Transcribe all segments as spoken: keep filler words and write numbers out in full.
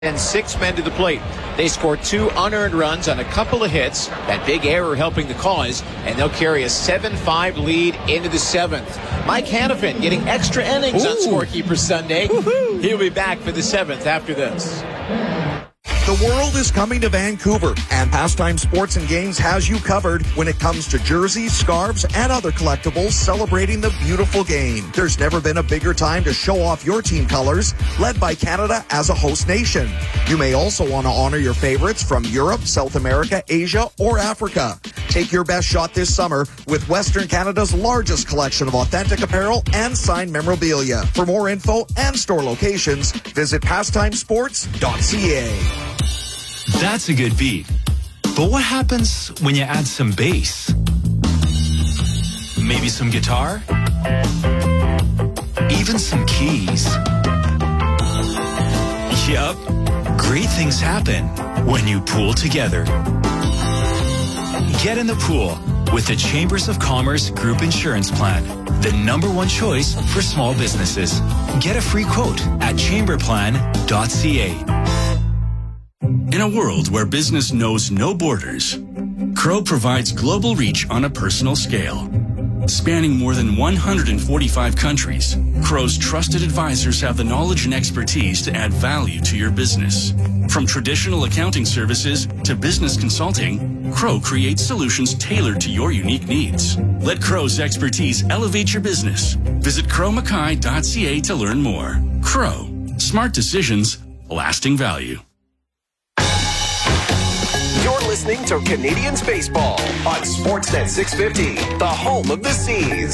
and six men to the plate. They scored two unearned runs on a couple of hits, that big error helping the cause, and they'll carry a seven five lead into the seventh. Mike Hanifin getting extra innings Ooh. on Scorekeeper Sunday. Woo-hoo. He'll be back for the seventh after this. The world is coming to Vancouver, and Pastime Sports and Games has you covered when it comes to jerseys, scarves, and other collectibles celebrating the beautiful game. There's never been a bigger time to show off your team colors, led by Canada as a host nation. You may also want to honor your favorites from Europe, South America, Asia, or Africa. Take your best shot this summer with Western Canada's largest collection of authentic apparel and signed memorabilia. For more info and store locations, visit pastime sports dot c a. That's a good beat. But what happens when you add some bass? Maybe some guitar? Even some keys? Yup. Great things happen when you pool together. Get in the pool with the Chambers of Commerce Group Insurance Plan, the number one choice for small businesses. Get a free quote at chamber plan dot c a. In a world where business knows no borders, Crow provides global reach on a personal scale. Spanning more than one hundred forty-five countries, Crow's trusted advisors have the knowledge and expertise to add value to your business. From traditional accounting services to business consulting, Crow creates solutions tailored to your unique needs. Let Crow's expertise elevate your business. Visit crow mackay dot c a to learn more. Crow. Smart decisions, lasting value. You're listening to Canadians Baseball on Sportsnet six fifty, the home of the Seas.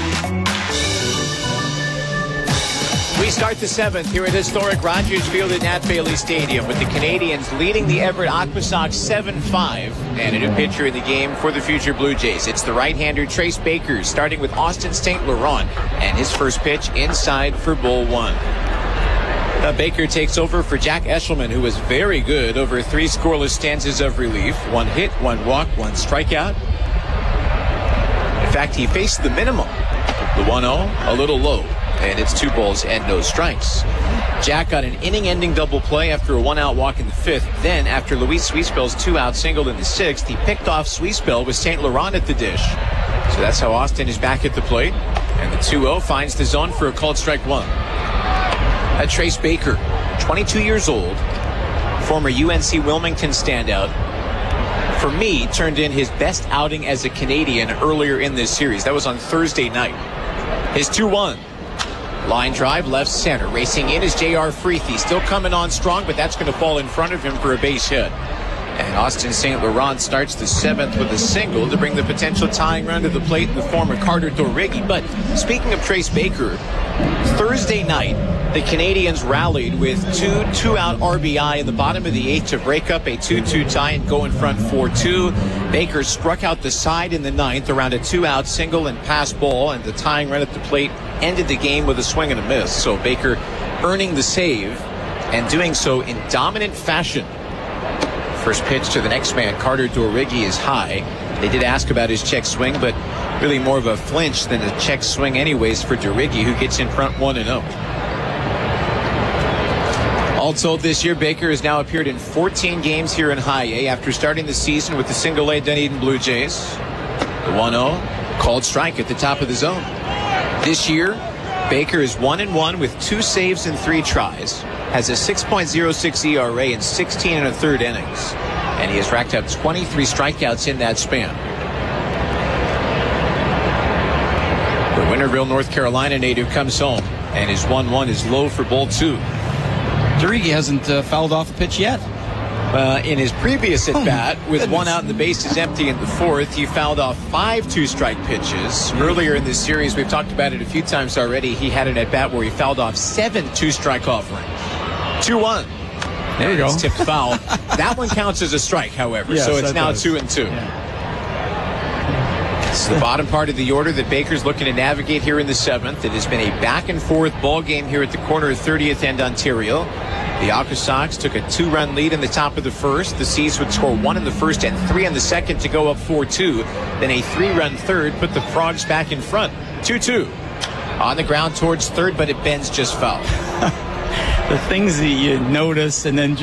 We start the seventh here at historic Rogers Field at Nat Bailey Stadium with the Canadians leading the Everett Aquasox seven five and a new pitcher in the game for the future Blue Jays. It's the right-hander Trace Baker starting with Austin Saint Laurent and his first pitch inside for ball one. Uh, Baker takes over for Jack Eshelman, who was very good over three scoreless stanzas of relief. One hit, one walk, one strikeout. In fact, he faced the minimum. The one oh, a little low, and it's two balls and no strikes. Jack got an inning-ending double play after a one-out walk in the fifth. Then, after Luis Suispel's two-out single in the sixth, he picked off Suispel with Saint Laurent at the dish. So that's how Austin is back at the plate. And the two oh finds the zone for a called strike one. Uh, Trace Baker, twenty-two years old, former U N C Wilmington standout, for me, turned in his best outing as a Canadian earlier in this series. That was on Thursday night. His two one. Line drive, left center. Racing in is J R Freethy. Still coming on strong, but that's going to fall in front of him for a base hit. And Austin Saint Laurent starts the seventh with a single to bring the potential tying run to the plate in the form of Carter Dorighi. But speaking of Trace Baker, Thursday night, the Canadians rallied with two two-out R B I in the bottom of the eighth to break up a two two tie and go in front four two. Baker struck out the side in the ninth around a two-out single and pass ball, and the tying run at the plate ended the game with a swing and a miss. So Baker earning the save and doing so in dominant fashion. First pitch to the next man, Carter Dorighi, is high. They did ask about his check swing, but really more of a flinch than a check swing anyways for Dorighi, who gets in front one and oh. All told, this year, Baker has now appeared in fourteen games here in High A after starting the season with the single-A Dunedin Blue Jays. The one oh, called strike at the top of the zone. This year, Baker is one and one with two saves and three tries, has a six point oh six E R A in sixteen and a third innings, and he has racked up twenty-three strikeouts in that span. The Winterville, North Carolina native comes home, and his one one is low for ball two. Dorighi hasn't uh, fouled off a pitch yet. Uh, in his previous at-bat, oh, with goodness. one out and the bases empty in the fourth, he fouled off five two-strike pitches. Earlier in this series, we've talked about it a few times already, he had an at-bat where he fouled off seven two-strike offerings. two one. There you go. It's tipped foul. That one counts as a strike, however, yes, so it's now does. two and two. Yeah. This is the bottom part of the order that Baker's looking to navigate here in the seventh. It has been a back-and-forth ball game here at the corner of thirtieth and Ontario. The Aquasox took a two-run lead in the top of the first. The Seas would score one in the first and three in the second to go up four two. Then a three-run third put the Frogs back in front. two two. On the ground towards third, but it bends just foul. the things that you notice and then